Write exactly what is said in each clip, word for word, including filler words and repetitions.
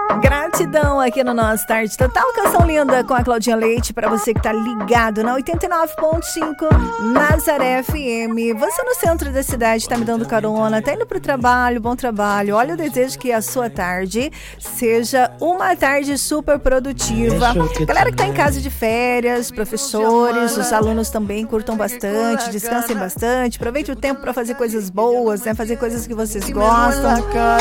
Gratidão aqui no nosso Tarde Total. Canção linda com a Claudinha Leite para você que tá ligado na oitenta e nove ponto cinco Nazaré F M. Você no centro da cidade tá me dando carona, tá indo pro trabalho, bom trabalho. Olha, eu desejo que a sua tarde seja uma tarde super produtiva. Galera que tá em casa de férias, professores, os alunos também curtam bastante, descansem bastante, aproveite o tempo para fazer coisas boas, né? Fazer coisas que vocês gostam.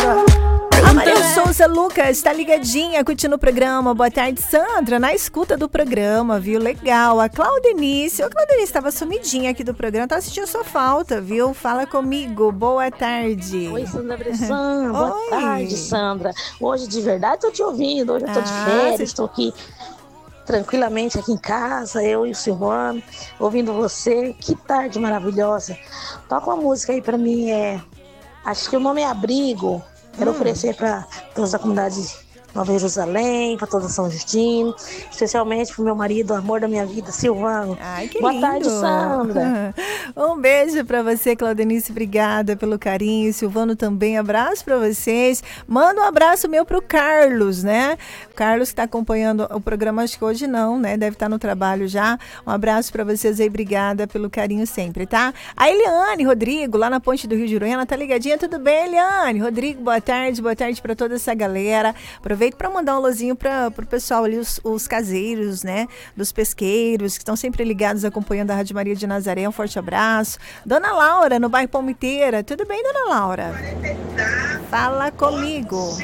A Maria Souza Lucas tá ligadinha, curtindo o programa. Boa tarde, Sandra, na escuta do programa, viu? Legal. A Claudenice, a Claudenice estava sumidinha aqui do programa, tá assistindo sua falta, viu? Fala comigo, boa tarde. Oi, Sandra Bressan, boa Oi. tarde, Sandra. Hoje, de verdade, tô te ouvindo, hoje eu tô ah, de férias, estou aqui tranquilamente aqui em casa, eu e o Silvano, ouvindo você. Que tarde maravilhosa. Toca uma música aí pra mim, é... acho que o nome é Abrigo. Quero hum. oferecer para todos da comunidade Nova Jerusalém, para toda São Justino, especialmente para o meu marido, o amor da minha vida, Silvano. Ai, que Boa lindo. tarde, Sandra. Um beijo para você, Claudenice, obrigada pelo carinho. Silvano também, abraço para vocês. Manda um abraço meu pro Carlos, né? O Carlos que está acompanhando o programa, acho que hoje não, né? Deve estar no trabalho já. Um abraço para vocês aí, obrigada pelo carinho sempre, tá? A Eliane Rodrigo, lá na Ponte do Rio de Uruena, tá ligadinha? Tudo bem, Eliane? Rodrigo, boa tarde, boa tarde para toda essa galera. Aproveito para mandar um alôzinho para o pessoal ali, os, os caseiros, né? Dos pesqueiros, que estão sempre ligados, acompanhando a Rádio Maria de Nazaré. Um forte abraço. Dona Laura, no bairro Palmiteira. Tudo bem, Dona Laura? Fala comigo.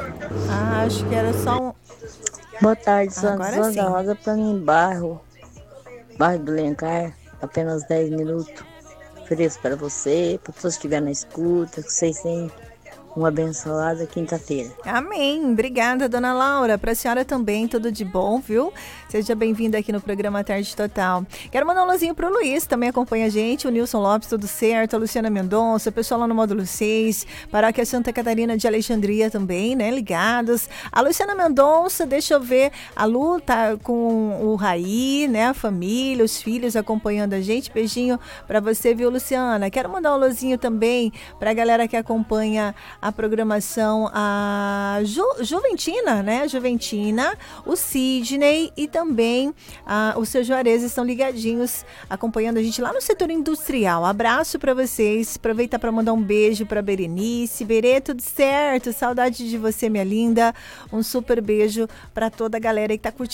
Ah, acho que era só um... Boa tarde, Sandra. Agora sim. Sandra, roda para mim, bairro. Bairro do Lencar, apenas dez minutos. Ofereço para você, para todos que estiverem na escuta, que vocês tenham uma abençoada quinta-feira. Amém. Obrigada, Dona Laura. Para a senhora também, tudo de bom, viu? Seja bem-vinda aqui no programa Tarde Total. Quero mandar um alôzinho pro Luiz, também acompanha a gente, o Nilson Lopes, tudo certo, a Luciana Mendonça, o pessoal lá no Módulo seis, Paróquia Santa Catarina de Alexandria também, né, ligados. A Luciana Mendonça, deixa eu ver, a Lu tá com o Raí, né, a família, os filhos acompanhando a gente. Beijinho para você, viu, Luciana? Quero mandar um alôzinho também pra galera que acompanha a programação, a Ju, Juventina, né? Juventina, o Sidney e também a, o seu Juarez estão ligadinhos, acompanhando a gente lá no setor industrial. Abraço para vocês. Aproveitar para mandar um beijo para Berenice. Berê, tudo certo? Saudade de você, minha linda. Um super beijo para toda a galera que tá curtindo